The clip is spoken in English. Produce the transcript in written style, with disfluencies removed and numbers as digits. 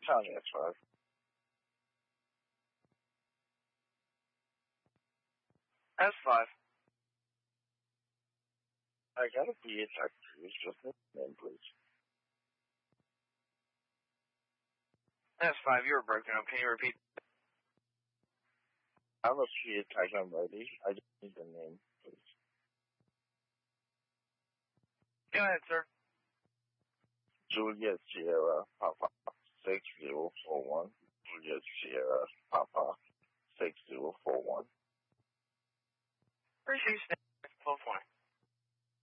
County S5. S5. I gotta be a taxi. Just a name, please. S5, you were broken up. Can you repeat? I must be a taxi. I'm ready. I just need the name, please. Go ahead, sir. Juliet Sierra Papa.